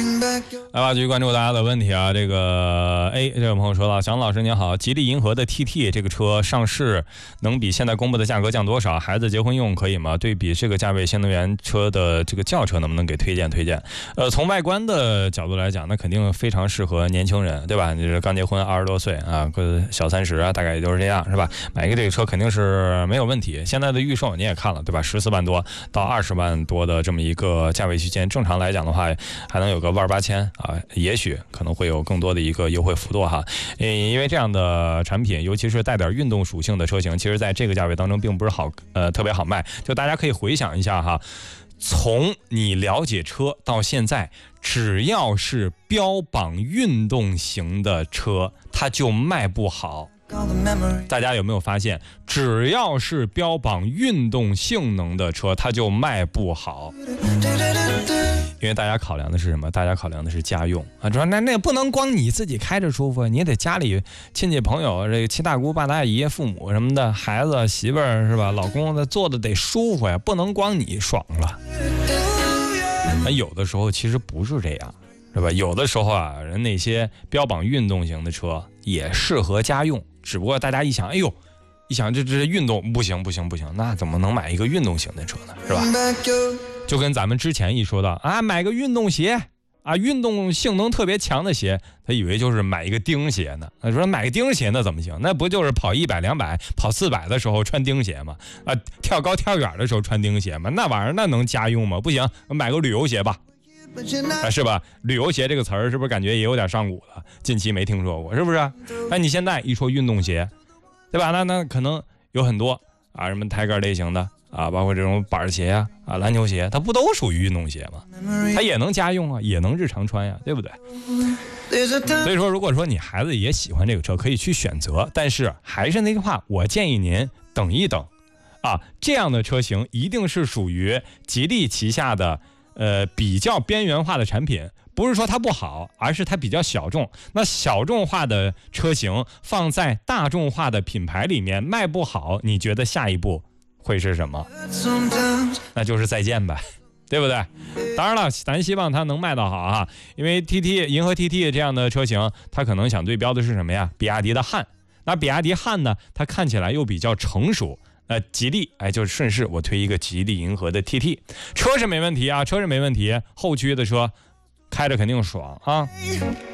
来吧，继续关注大家的问题啊。这个这位朋友说了，翔老师您好，吉利银河的 TT 这个车上市能比现在公布的价格降多少？孩子结婚用可以吗？对比这个价位新能源车的这个轿车，能不能给推荐？从外观的角度来讲，那肯定非常适合年轻人，对吧？你是刚结婚20多岁啊，个小30啊，大概也就是这样，是吧？买一个这个车肯定是没有问题。现在的预售你也看了，对吧？14万多到20万多的这么一个价位区间，正常来讲的话，还能有个18000啊，也许可能会有更多的一个优惠幅度哈。因为这样的产品，尤其是带点运动属性的车型，其实在这个价位当中并不是特别好卖。就大家可以回想一下哈，从你了解车到现在，只要是标榜运动型的车，它就卖不好。大家有没有发现，只要是标榜运动性能的车，它就卖不好？因为大家考量的是什么？大家考量的是家用啊，说那不能光你自己开着舒服，你得家里亲戚朋友，这个七大姑八大姨父母什么的，孩子媳妇儿是吧，老公坐的得舒服呀，不能光你爽了。那有的时候其实不是这样，是吧？有的时候啊，人那些标榜运动型的车也适合家用，只不过大家一想，一想这运动不行，那怎么能买一个运动型的车呢？是吧？就跟咱们之前一说到啊，买个运动鞋啊，运动性能特别强的鞋，他以为就是买一个钉鞋呢。他说买个钉鞋那怎么行？那不就是跑100、200、跑400的时候穿钉鞋吗？啊，跳高跳远的时候穿钉鞋吗？那玩意儿那能家用吗？不行，买个旅游鞋吧。啊，是吧？旅游鞋这个词儿是不是感觉也有点上古了？近期没听说过，是不是？那你现在一说运动鞋，对吧？那可能有很多啊，什么抬杆类型的啊，包括这种板鞋啊、篮球鞋，它不都属于运动鞋吗？它也能家用啊，也能日常穿呀，对不对？所以说，如果说你孩子也喜欢这个车，可以去选择。但是还是那句话，我建议您等一等啊，这样的车型一定是属于吉利旗下的比较边缘化的产品。不是说它不好，而是它比较小众。那小众化的车型放在大众化的品牌里面卖不好，你觉得下一步会是什么？那就是再见呗，对不对？当然了，咱希望它能卖到好啊，因为 TT 银河 TT 这样的车型，它可能想对标的是什么呀？比亚迪的汉。那比亚迪汉呢，它看起来又比较成熟。吉利就顺势我推一个吉利银河的 TT， 车是没问题啊，车是没问题，后驱的车开着肯定爽啊。